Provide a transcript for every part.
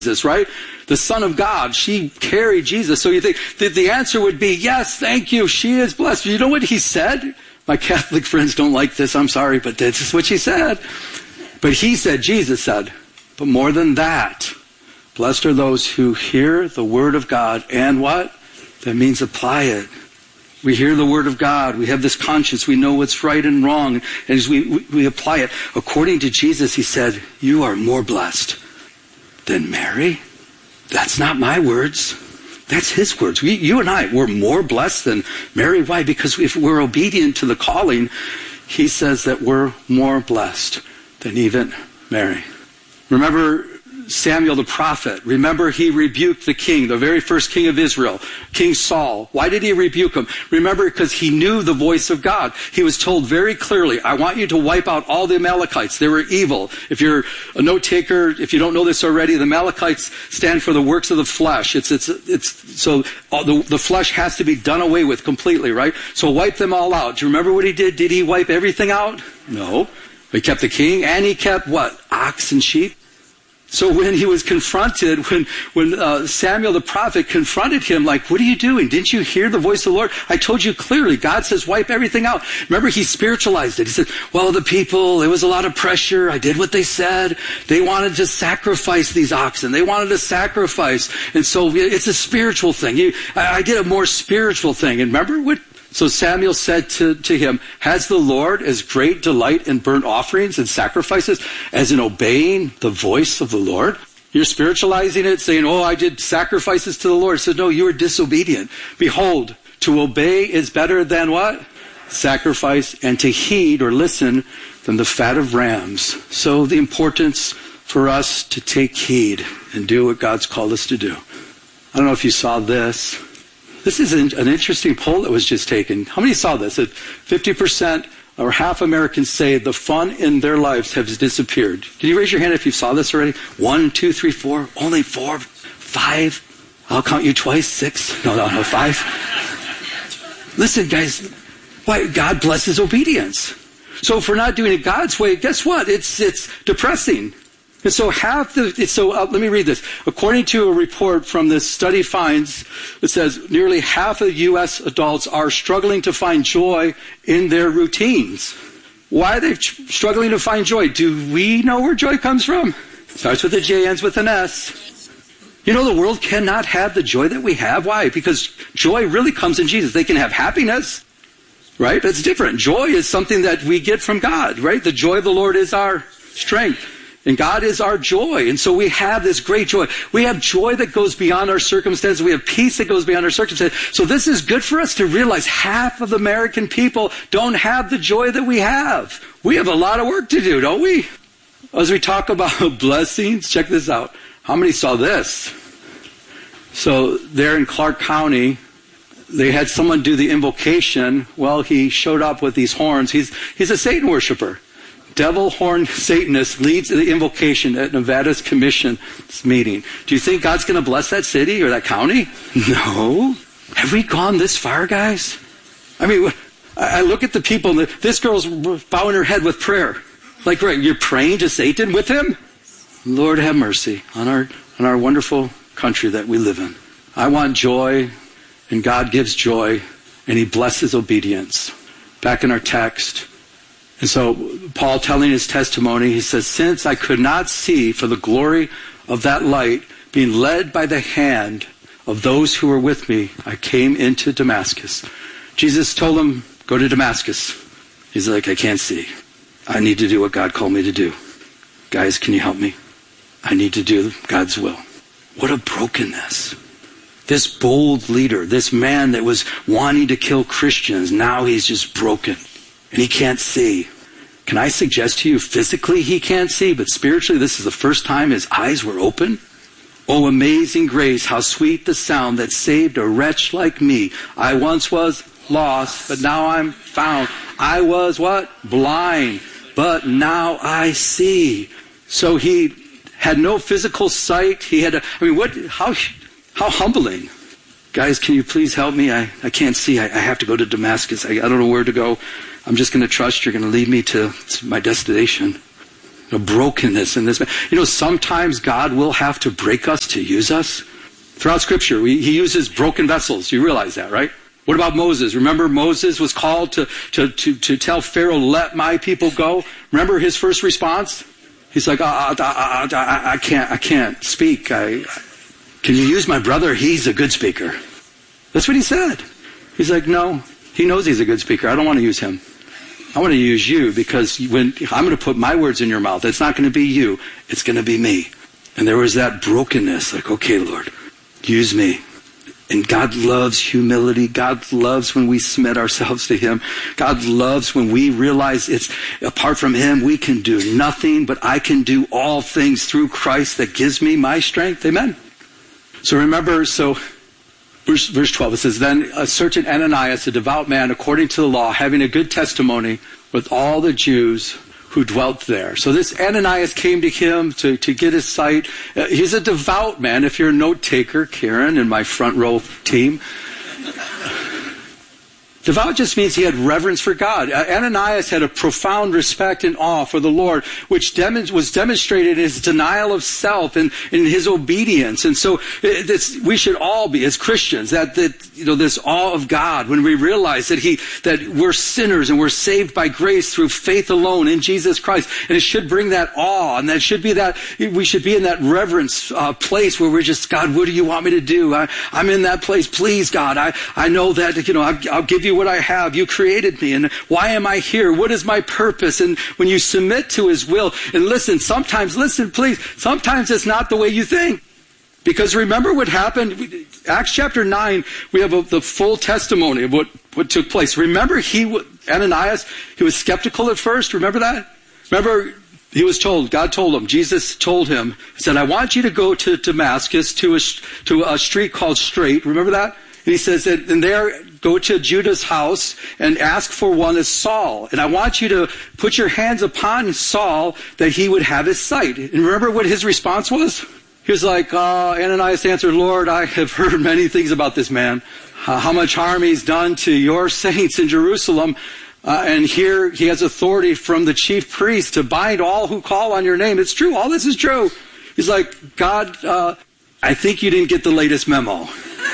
Jesus, right? The Son of God. She carried Jesus. So you think that the answer would be, yes, thank you. She is blessed. You know what he said? My Catholic friends don't like this. I'm sorry, but this is what she said. But he said, Jesus said, but more than that, blessed are those who hear the word of God and what? That means apply it. We hear the word of God. We have this conscience. We know what's right and wrong. And as we apply it, according to Jesus, he said, you are more blessed than Mary. That's not my words. That's his words. You and I, we're more blessed than Mary. Why? Because if we're obedient to the calling, he says that we're more blessed than even Mary. Remember Samuel the prophet. Remember he rebuked the king, the very first king of Israel, King Saul. Why did he rebuke him? Remember, because he knew the voice of God. He was told very clearly, I want you to wipe out all the Amalekites. They were evil. If you're a note taker, if you don't know this already, the Amalekites stand for the works of the flesh. So the flesh has to be done away with completely, right? So wipe them all out. Do you remember what he did? Did he wipe everything out? No. He kept the king, and he kept what? Ox and sheep. So when he was confronted, when Samuel the prophet confronted him, like, what are you doing? Didn't you hear the voice of the Lord? I told you clearly, God says wipe everything out. Remember, he spiritualized it. He said, well, the people, there was a lot of pressure. I did what they said. They wanted to sacrifice these oxen. They wanted to sacrifice. And so it's a spiritual thing. I did a more spiritual thing. And remember what? So Samuel said to him, has the Lord as great delight in burnt offerings and sacrifices as in obeying the voice of the Lord? You're spiritualizing it, saying, oh, I did sacrifices to the Lord. He said, no, you were disobedient. Behold, to obey is better than what? Sacrifice, and to heed or listen than the fat of rams. So the importance for us to take heed and do what God's called us to do. I don't know if you saw this. This is an interesting poll that was just taken. How many saw this? That 50% or half Americans say the fun in their lives has disappeared. Can you raise your hand if you saw this already? 1, 2, 3, 4. Only 4, 5. I'll count you twice. 6. No, 5. Listen, guys. Why? God blesses obedience. So if we're not doing it God's way, guess what? It's depressing. And so let me read this. According to a report from this study finds, it says nearly half of U.S. adults are struggling to find joy in their routines. Why are they struggling to find joy? Do we know where joy comes from? Starts with a J, ends with an S. You know, the world cannot have the joy that we have. Why? Because joy really comes in Jesus. They can have happiness, right? That's different. Joy is something that we get from God, right? The joy of the Lord is our strength. And God is our joy. And so we have this great joy. We have joy that goes beyond our circumstances. We have peace that goes beyond our circumstances. So this is good for us to realize half of the American people don't have the joy that we have. We have a lot of work to do, don't we? As we talk about blessings, check this out. How many saw this? So there in Clark County, they had someone do the invocation. Well, he showed up with these horns. He's a Satan worshiper. Devil horn Satanist leads the invocation at Nevada's commission meeting. Do you think God's going to bless that city or that county? No. Have we gone this far, guys? I mean, I look at the people, and this girl's bowing her head with prayer. Like, right, you're praying to Satan with him? Lord, have mercy on our wonderful country that we live in. I want joy, and God gives joy, and he blesses obedience. Back in our text. And so Paul telling his testimony, he says, since I could not see for the glory of that light, being led by the hand of those who were with me, I came into Damascus. Jesus told him, go to Damascus. He's like, I can't see. I need to do what God called me to do. Guys, can you help me? I need to do God's will. What a brokenness. This bold leader, this man that was wanting to kill Christians, now he's just broken. And he can't see. Can I suggest to you, physically he can't see, but spiritually this is the first time his eyes were open? Oh, amazing grace, how sweet the sound that saved a wretch like me. I once was lost, but now I'm found. I was what? Blind, but now I see. So he had no physical sight. He had how humbling. Guys, can you please help me? I can't see. I have to go to Damascus. I don't know where to go. I'm just going to trust you're going to lead me to my destination. a brokenness in this man. You know, sometimes God will have to break us to use us. Throughout Scripture, he uses broken vessels. You realize that, right? What about Moses? Remember, Moses was called to tell Pharaoh, let my people go. Remember his first response? He's like, I can't speak. Can you use my brother? He's a good speaker. That's what he said. He's like, no, he knows he's a good speaker. I don't want to use him. I want to use you, because when I'm going to put my words in your mouth, it's not going to be you. It's going to be me. And there was that brokenness, like, okay, Lord, use me. And God loves humility. God loves when we submit ourselves to him. God loves when we realize it's apart from him, we can do nothing, but I can do all things through Christ that gives me my strength. Amen. So remember, verse 12, it says, then a certain Ananias, a devout man according to the law, having a good testimony with all the Jews who dwelt there. So this Ananias came to him to get his sight. He's a devout man. If you're a note taker, Karen and my front row team. Devout just means he had reverence for God. Ananias had a profound respect and awe for the Lord, which was demonstrated in his denial of self and in his obedience. And so we should all be, as Christians, that this awe of God, when we realize that we're sinners and we're saved by grace through faith alone in Jesus Christ. And it should bring that awe, and that should be that we should be in that reverence place where we're just, God, what do you want me to do? I'm in that place. Please, God, I know that, I'll give you what I have. You created me, and why am I here? What is my purpose? And when you submit to his will, and sometimes it's not the way you think. Because remember what happened? Acts chapter 9, we have the full testimony of what took place. Remember Ananias, he was skeptical at first. Remember that? Remember, he was told, God told him, Jesus told him, he said, I want you to go to Damascus, to a street called Straight. Remember that? And he says that, and there, go to Judah's house and ask for one as Saul. And I want you to put your hands upon Saul that he would have his sight. And remember what his response was? He was like, Ananias answered, Lord, I have heard many things about this man, how much harm he's done to your saints in Jerusalem. And here he has authority from the chief priest to bind all who call on your name. It's true. All this is true. He's like, God, I think you didn't get the latest memo.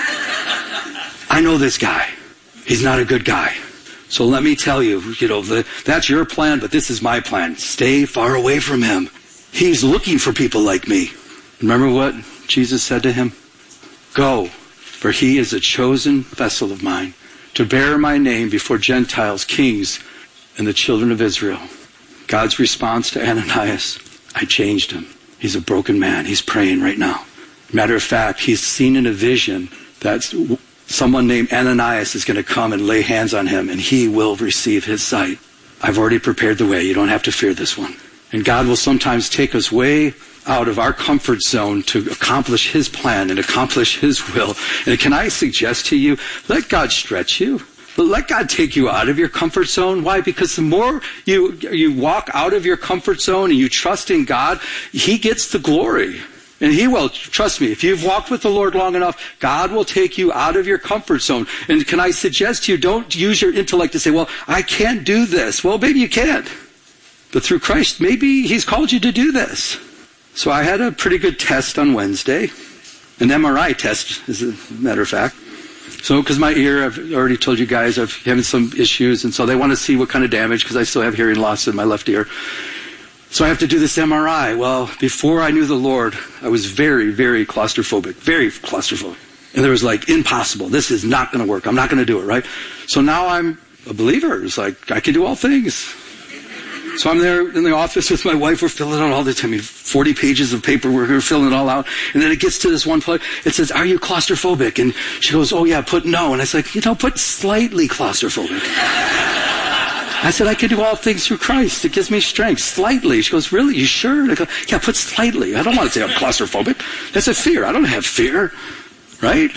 I know this guy. He's not a good guy. So let me tell you, that's your plan, but this is my plan. Stay far away from him. He's looking for people like me. Remember what Jesus said to him? Go, for he is a chosen vessel of mine to bear my name before Gentiles, kings, and the children of Israel. God's response to Ananias, I changed him. He's a broken man. He's praying right now. Matter of fact, he's seen in a vision that someone named Ananias is going to come and lay hands on him, and he will receive his sight. I've already prepared the way. You don't have to fear this one. And God will sometimes take us way out of our comfort zone to accomplish his plan and accomplish his will. And can I suggest to you, let God stretch you. Let God take you out of your comfort zone. Why? Because the more you walk out of your comfort zone and you trust in God, he gets the glory. And he will. Trust me, if you've walked with the Lord long enough, God will take you out of your comfort zone. And can I suggest to you, don't use your intellect to say, well, I can't do this. Well, maybe you can't. But through Christ, maybe he's called you to do this. So I had a pretty good test on Wednesday. An MRI test, as a matter of fact. So, because my ear, I've already told you guys, I'm having some issues. And so they want to see what kind of damage, because I still have hearing loss in my left ear. So I have to do this MRI. Well, before I knew the Lord, I was very, very claustrophobic. Very claustrophobic. And there was like, impossible. This is not going to work. I'm not going to do it, right? So now I'm a believer. It's like, I can do all things. So I'm there in the office with my wife. We're filling out all this. 40 pages of paper. We're filling it all out. And then it gets to this one part. It says, are you claustrophobic? And she goes, oh yeah, put no. And I was like, put slightly claustrophobic. I said, I can do all things through Christ. It gives me strength. Slightly. She goes, really? You sure? And I go, yeah, put slightly. I don't want to say I'm claustrophobic. That's a fear. I don't have fear. Right?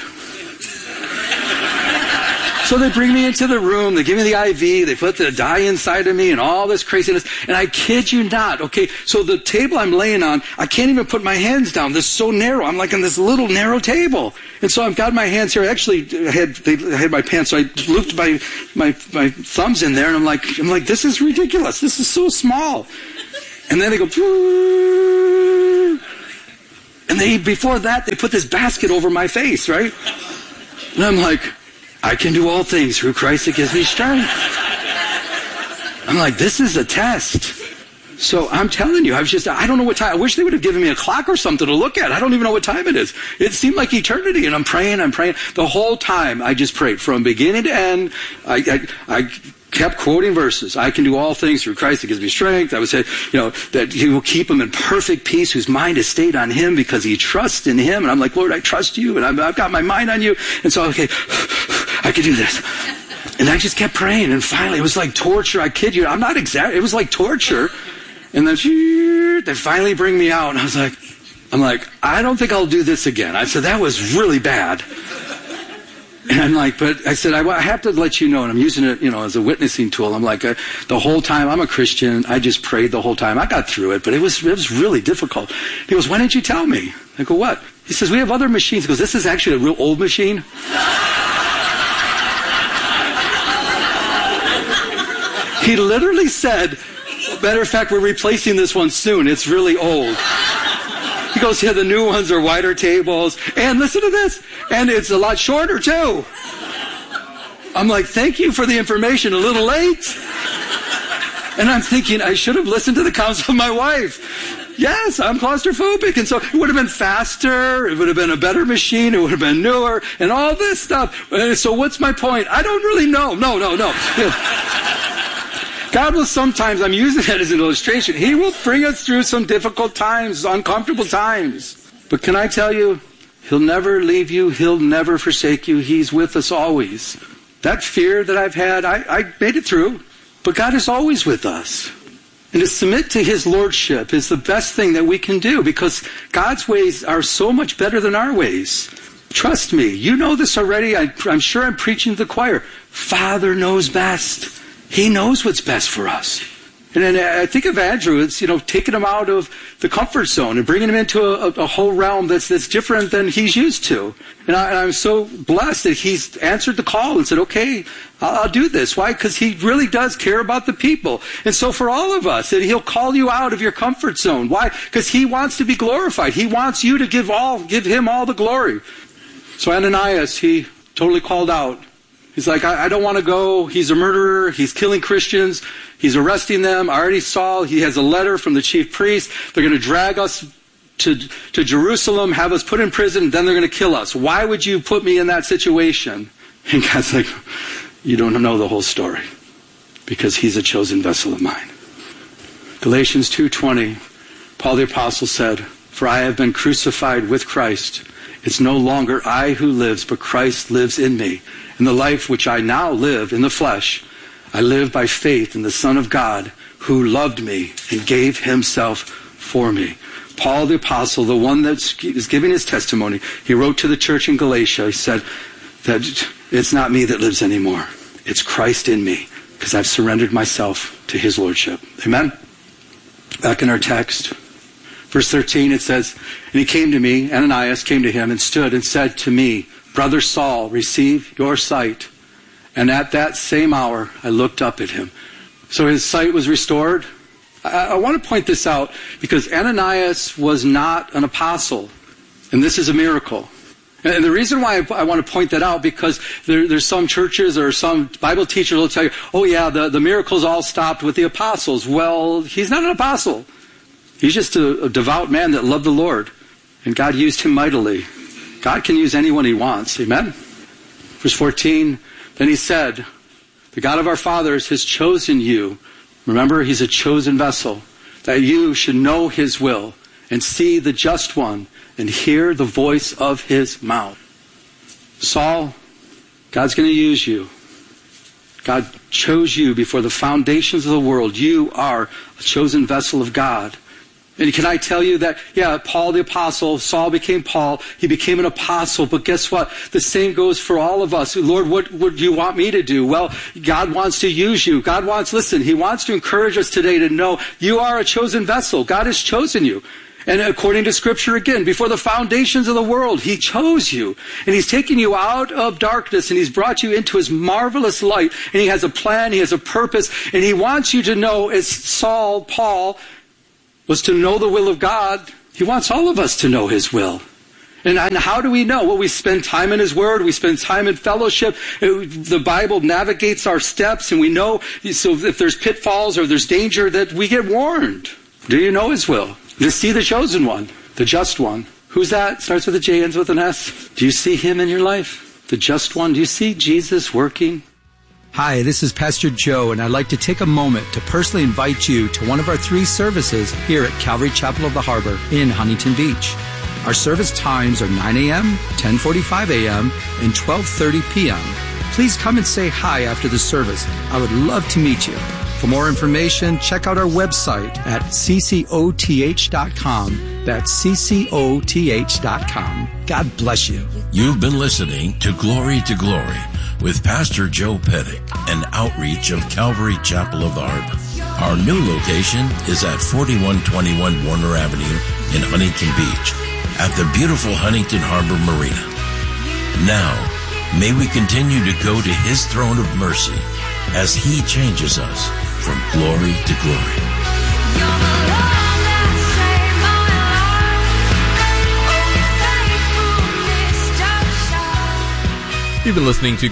So they bring me into the room, they give me the IV, they put the dye inside of me and all this craziness. And I kid you not, okay, so the table I'm laying on, I can't even put my hands down. This is so narrow. I'm like on this little narrow table. And so I've got my hands here. Actually, I had my pants, so I looped my thumbs in there, and I'm like, this is ridiculous. This is so small. And then they go, and before that, they put this basket over my face, right? And I'm like, I can do all things through Christ that gives me strength. I'm like, this is a test. So I'm telling you, I don't know what time. I wish they would have given me a clock or something to look at. I don't even know what time it is. It seemed like eternity, and I'm praying. The whole time I just prayed from beginning to end. I kept quoting verses. I can do all things through Christ that gives me strength. I would say, that he will keep him in perfect peace whose mind is stayed on him because he trusts in him. And I'm like, Lord, I trust you, and I've got my mind on you. And so, okay, I can do this. And I just kept praying, and finally it was like torture. I kid you. I'm not exact. It was like torture. And then they finally bring me out, and I'm like, I don't think I'll do this again. I said, that was really bad. And I'm like, but I said, I have to let you know, and I'm using it, as a witnessing tool. I'm like, the whole time, I'm a Christian. I just prayed the whole time. I got through it, but it was really difficult. He goes, why didn't you tell me? I go, what? He says, we have other machines. He goes, this is actually a real old machine. He literally said, matter of fact, we're replacing this one soon. It's really old. He goes, yeah, the new ones are wider tables. And listen to this. And it's a lot shorter, too. I'm like, thank you for the information. A little late. And I'm thinking, I should have listened to the counsel of my wife. Yes, I'm claustrophobic. And so it would have been faster. It would have been a better machine. It would have been newer and all this stuff. And so what's my point? I don't really know. No. God will sometimes, I'm using that as an illustration, he will bring us through some difficult times, uncomfortable times. But can I tell you, he'll never leave you. He'll never forsake you. He's with us always. That fear that I've had, I made it through. But God is always with us. And to submit to his lordship is the best thing that we can do because God's ways are so much better than our ways. Trust me, you know this already. I'm sure I'm preaching to the choir. Father knows best. He knows what's best for us. And then I think of Andrew, it's, taking him out of the comfort zone and bringing him into a whole realm that's different than he's used to. And I'm so blessed that he's answered the call and said, okay, I'll do this. Why? Because he really does care about the people. And so for all of us, that he'll call you out of your comfort zone. Why? Because he wants to be glorified. He wants you to give him all the glory. So Ananias, he totally called out. He's like, I don't want to go. He's a murderer. He's killing Christians. He's arresting them. I already saw he has a letter from the chief priest. They're going to drag us to Jerusalem, have us put in prison, then they're going to kill us. Why would you put me in that situation? And God's like, you don't know the whole story because he's a chosen vessel of mine. Galatians 2:20, Paul the Apostle said, for I have been crucified with Christ. It's no longer I who lives, but Christ lives in me. In the life which I now live in the flesh, I live by faith in the Son of God who loved me and gave himself for me. Paul the Apostle, the one that is giving his testimony, he wrote to the church in Galatia, he said that it's not me that lives anymore. It's Christ in me because I've surrendered myself to his lordship. Amen? Back in our text, verse 13, it says, and he came to me, Ananias came to him and stood and said to me, Brother Saul, receive your sight. And at that same hour, I looked up at him. So his sight was restored. I want to point this out because Ananias was not an apostle. And this is a miracle. And the reason why I want to point that out, because there's some churches or some Bible teachers will tell you, oh yeah, the miracles all stopped with the apostles. Well, he's not an apostle. He's just a devout man that loved the Lord. And God used him mightily. God can use anyone he wants. Amen? Verse 14, then he said, the God of our fathers has chosen you. Remember, he's a chosen vessel. That you should know his will and see the just one and hear the voice of his mouth. Saul, God's going to use you. God chose you before the foundations of the world. You are a chosen vessel of God. And can I tell you that, yeah, Paul the Apostle, Saul became Paul, he became an apostle, but guess what? The same goes for all of us. Lord, what would you want me to do? Well, God wants to use you. God wants, listen, he wants to encourage us today to know you are a chosen vessel. God has chosen you. And according to Scripture again, before the foundations of the world, he chose you. And he's taken you out of darkness and he's brought you into his marvelous light. And he has a plan, he has a purpose, and he wants you to know, as Saul, Paul, was to know the will of God. He wants all of us to know His will. And how do we know? Well, we spend time in His Word. We spend time in fellowship. The Bible navigates our steps, and we know, so if there's pitfalls or there's danger, that we get warned. Do you know His will? You see the chosen one, the just one. Who's that? Starts with a J, ends with an S. Do you see Him in your life? The just one? Do you see Jesus working? Hi, this is Pastor Joe, and I'd like to take a moment to personally invite you to one of our 3 services here at Calvary Chapel of the Harbor in Huntington Beach. Our service times are 9 a.m., 10:45 a.m., and 12:30 p.m. Please come and say hi after the service. I would love to meet you. For more information, check out our website at ccoth.com. That's ccoth.com. God bless you. You've been listening to Glory with Pastor Joe Pettick, an outreach of Calvary Chapel of the Harbor. Our new location is at 4121 Warner Avenue in Huntington Beach, at the beautiful Huntington Harbor Marina. Now, may we continue to go to His throne of mercy as He changes us from glory to glory. You've been listening to